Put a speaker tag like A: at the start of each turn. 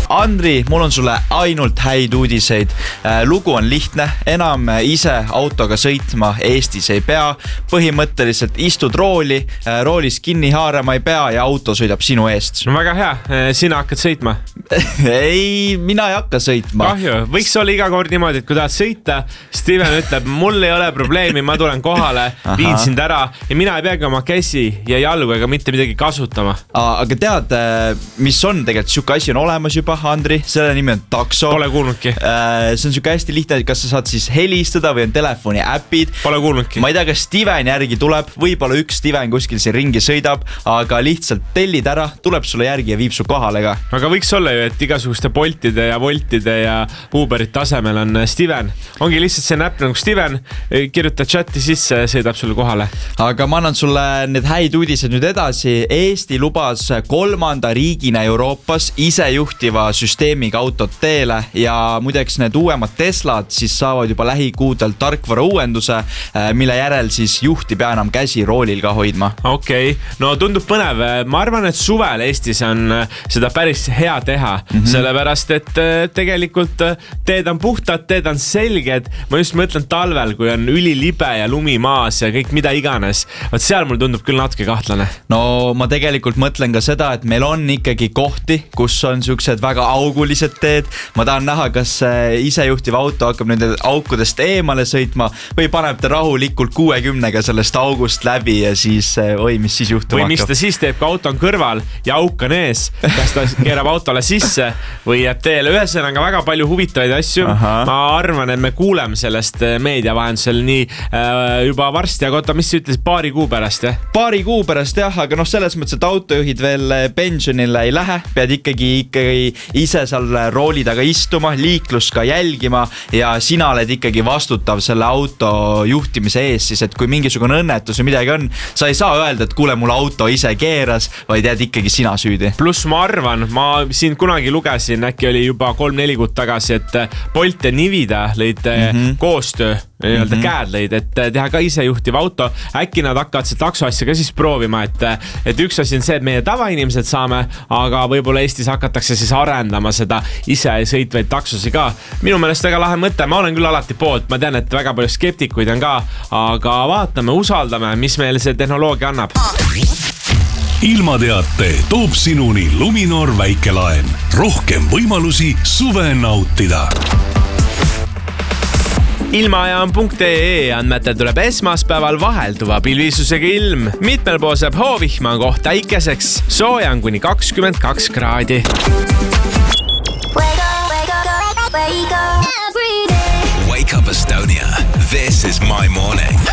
A: Andri, mul on sulle ainult häid uudiseid. Lugu on lihtne, enam ise autoga sõitma Eestis ei pea. Põhimõtteliselt istud rooli, roolis kinni haarama ei pea ja auto sõidab sinu eest.
B: No väga hea, sina hakkad sõitma?
A: Ei, mina ei hakka sõitma.
B: Kahju, võiks olla iga kord niimoodi, et kui tahad sõita, Steven ütleb, mul ei ole probleemi, ma tulen kohale, viin sind ära ja mina ei peagi oma käsi ja jalgu ega mitte midagi kasutama.
A: Aga tead, mis on tegelikult siuke asi on olemas juba, Andri, selle nimi on takso.
B: Pole kuulnudki.
A: See on siuke hästi lihtne, kas sa saad siis helistada või on telefoni äpid.
B: Pole kuulnudki.
A: Ma ei tea, kas Steven järgi tuleb, võib-olla üks Steven kuskil siin ringi sõidab, aga lihtsalt tellid ära, tuleb sulle järgi ja viib su kohale ka.
B: Aga võiks olla ju, et igasuguste Boltide ja Voltide ja Uberit tasemel on Steven. Ongi lihtsalt see näpp nagu Steven, kirjuta chati sisse ja sõidab sulle kohale.
A: Aga ma annan sulle need häid uudised nüüd edasi. Eesti lubas 3. riigina Euroopas isejuhtiva süsteemiga autot teele ja muideks need uuemad Teslad siis saavad juba lähikuudel tarkvara uuenduse, mille järel siis juht ei pea enam käsi roolil ka hoidma.
B: Okei, no tundub põnev. Ma arvan, et suvel Eestis on seda päris hea teha, sellepärast et tegelikult teed on puhtad, teed on selged. Ma just mõtlen talvel, kui on ülilibe ja lumi maas ja kõik mida iganes. Vaat seal mul tundub küll natuke kahtlane.
A: No ma tegelikult mõtlen ka seda, et meil on ikkagi kohti, kus on siuksed väga augulised teed. Ma tahan näha, kas isejuhtiv auto hakkab nende aukudest eemale sõitma või paneb ta rahulikult 60-ga sellest august läbi ja siis mis siis juhtuma
B: hakkab. Või mis ta siis teeb, kui auto on kõrval ja auk on ees, kas ta keerab autole sisse või jääb teele. Ühesõnaga väga palju huvitavaid asju. Ma arvan, et me kuuleme sellest meedia vahendusel nii juba varsti, aga oota, mis sa ütlesid, paari kuu pärast, jah?
A: Paari kuu pärast, jah, aga selles mõttes, et autojuhid veel pensionile ei lähe, pead ikkagi ise seal rooli taga istuma, liiklust ka jälgima ja sina oled ikkagi vastutav selle auto juhtimise ees, siis et kui mingisugune õnnetus või midagi on, sa ei saa öelda, et kuule, mul auto ise keeras, vaid jääd ikkagi sina süüdi.
B: Plus ma arvan, ma siin kunagi lugesin, äkki oli juba 3-4 kuud tagasi, et Bolt ja Nivida lõid koostöö, käed lõid, et teha ka isejuhtiv auto. Äkki nad hakkavad see taksoasja ka siis proovima, et üks asi on see, et meie tavainimesed saame, aga võib-olla Eestis hakatakse siis arendama seda ise sõitvaid taksosi ka. Minu meelest väga lahe mõte, ma olen küll alati poolt, ma tean, et väga palju skeptikuid on ka, aga vaatame, usaldame, mis meil see tehnoloogia annab.
C: Ilmateate toob sinuni Luminor väikelaen. Rohkem võimalusi suve nautida.
B: Ilmajaam.ee andmetel tuleb esmaspäeval vahelduva pilvisusega ilm. Mitmel pool saab hoovihma koht äikeseks. Sooja on kuni 22 kraadi.
D: Wake up Estonia. This is my morning.